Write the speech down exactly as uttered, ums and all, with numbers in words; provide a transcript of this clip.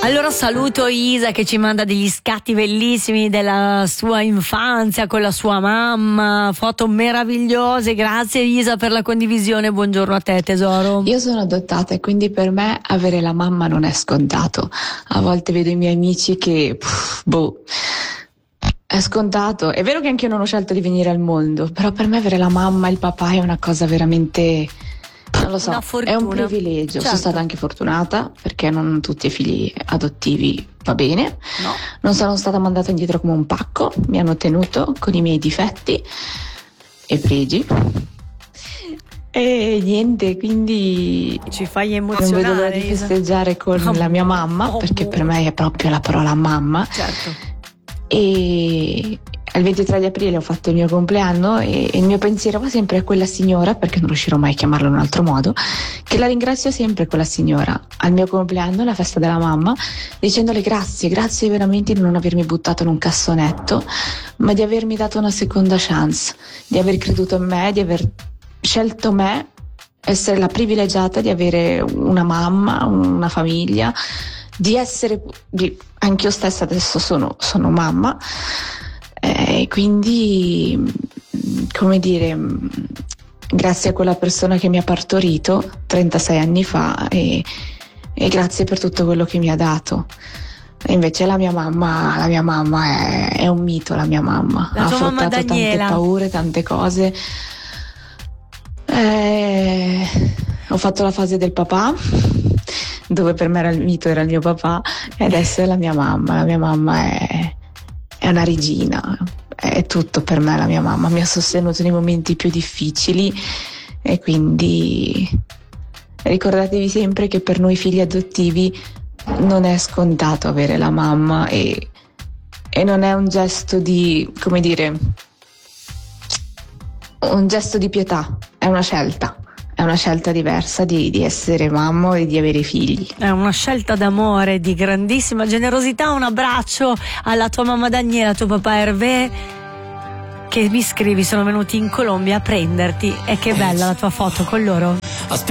Allora saluto Isa che ci manda degli scatti bellissimi della sua infanzia con la sua mamma, foto meravigliose. Grazie Isa per la condivisione. Buongiorno a te tesoro. Io sono adottata e quindi per me avere la mamma non è scontato. A volte vedo i miei amici che pff, boh è scontato. È vero che anche io non ho scelto di venire al mondo, però per me avere la mamma e il papà è una cosa veramente, non lo so, è un privilegio. Certo. Sono stata anche fortunata perché non tutti i figli adottivi va bene. No. Non sono stata mandata indietro come un pacco, mi hanno tenuto con i miei difetti e pregi. E niente, quindi ci fai non emozionare. vedo l'ora di festeggiare con Oh, la mia mamma, oh, perché oh. per me è proprio la parola mamma. Certo. E il ventitré di aprile ho fatto il mio compleanno e il mio pensiero va sempre a quella signora, perché non riuscirò mai a chiamarla in un altro modo, che la ringrazio sempre quella signora al mio compleanno, alla festa della mamma, dicendole grazie, grazie veramente di non avermi buttato in un cassonetto, ma di avermi dato una seconda chance, di aver creduto in me, di aver scelto me, essere la privilegiata di avere una mamma, una famiglia, di essere, di, anche io stessa adesso sono, sono mamma, e eh, quindi, come dire, grazie a quella persona che mi ha partorito trentasei anni fa e, e grazie per tutto quello che mi ha dato. E invece la mia mamma, la mia mamma è, è un mito, la mia mamma. La ha tua mamma affrontato tante Daniela. paure, tante cose. Eh, ho fatto la fase del papà, dove per me era il mito, era il mio papà, e adesso è la mia mamma. La mia mamma è, è una regina, è tutto per me la mia mamma, mi ha sostenuto nei momenti più difficili e quindi ricordatevi sempre che per noi figli adottivi non è scontato avere la mamma e, e non è un gesto di, come dire, un gesto di pietà, è una scelta. È una scelta diversa di, di essere mamma e di avere figli. È una scelta d'amore, di grandissima generosità. Un abbraccio alla tua mamma Daniela, tuo papà Hervé, che mi scrivi sono venuti in Colombia a prenderti e che bella la tua foto con loro.